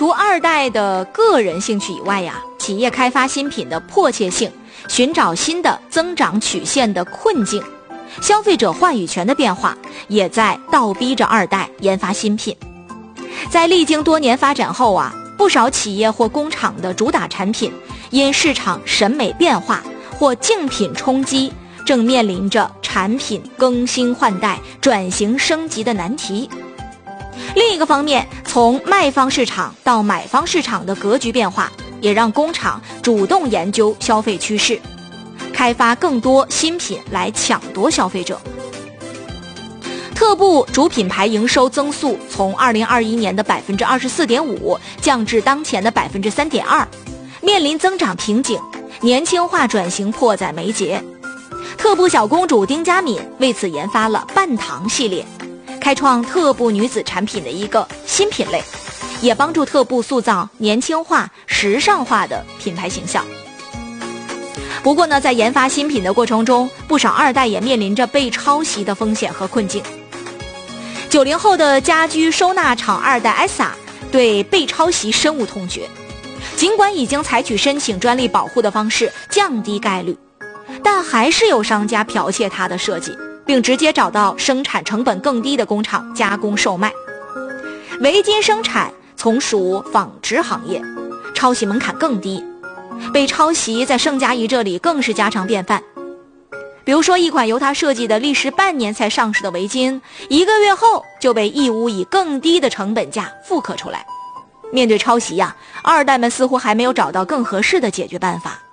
除二代的个人兴趣以外呀，企业开发新品的迫切性，寻找新的增长曲线的困境，消费者话语权的变化，也在倒逼着二代研发新品。在历经多年发展后啊，不少企业或工厂的主打产品因市场审美变化或竞品冲击，正面临着产品更新换代、转型升级的难题。另一个方面，从卖方市场到买方市场的格局变化，也让工厂主动研究消费趋势，开发更多新品来抢夺消费者。特步主品牌营收增速从2021年的 24.5% 降至当前的 3.2%， 面临增长瓶颈，年轻化转型迫在眉睫。特步小公主丁佳敏为此研发了半糖系列，开创特步女子产品的一个新品类，也帮助特步塑造年轻化、时尚化的品牌形象。不过呢，在研发新品的过程中，不少二代也面临着被抄袭的风险和困境。90后的家居收纳厂二代 ESSA 对被抄袭深恶痛绝，尽管已经采取申请专利保护的方式降低概率，但还是有商家剽窃它的设计，并直接找到生产成本更低的工厂加工售卖。围巾生产从属纺织行业，抄袭门槛更低，被抄袭在盛佳怡这里更是家常便饭。比如说，一款由他设计的历时半年才上市的围巾，1个月后就被义乌以更低的成本价复刻出来。面对抄袭呀，二代们似乎还没有找到更合适的解决办法。